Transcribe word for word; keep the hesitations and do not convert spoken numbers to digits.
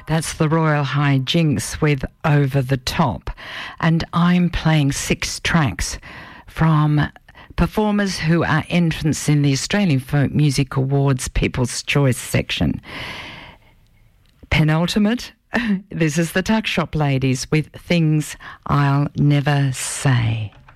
That's the Royal High Jinks with Over the Top. And I'm playing six tracks from performers who are entrants in the Australian Folk Music Awards People's Choice section. Penultimate, this is the Tuck Shop Ladies with Things I'll Never Say.